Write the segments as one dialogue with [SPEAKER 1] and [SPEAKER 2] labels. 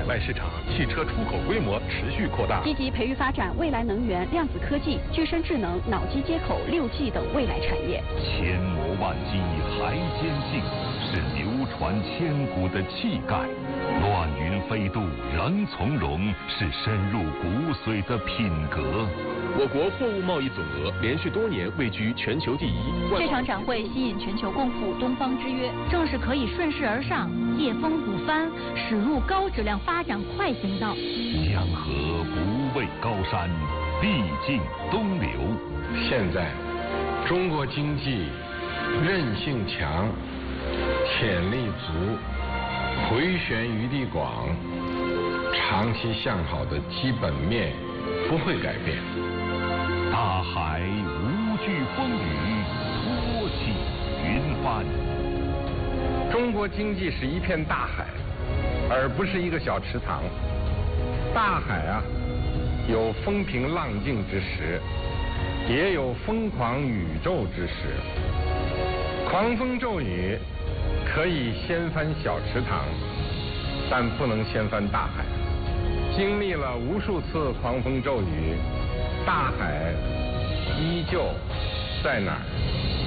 [SPEAKER 1] 海外市场，汽车出口规模持续扩大。
[SPEAKER 2] 积极培育发展未来能源、量子科技、具身智能、脑机接口、6G 等未来产业。
[SPEAKER 3] 千磨万击还坚信，是流传千古的气概。乱云飞渡仍从容，是深入骨髓的品格。
[SPEAKER 1] 我国货物贸易总额连续多年位居全球第一。
[SPEAKER 4] 这场展会吸引全球共赴东方之约，正是可以顺势而上，借风鼓帆，驶入高质量发展快行道。
[SPEAKER 3] 江河不畏高山，必尽东流。
[SPEAKER 5] 现在，中国经济韧性强，潜力足，回旋余地广，长期向好的基本面不会改变。
[SPEAKER 3] 大海无惧风雨，托起云帆。
[SPEAKER 5] 中国经济是一片大海，而不是一个小池塘。大海啊，有风平浪静之时，也有疯狂宇宙之时。狂风骤雨可以掀翻小池塘，但不能掀翻大海。经历了无数次狂风骤雨，大海依旧在哪儿？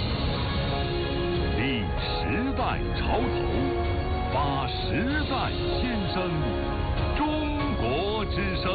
[SPEAKER 3] 立时代潮头，发时代先声，中国之声。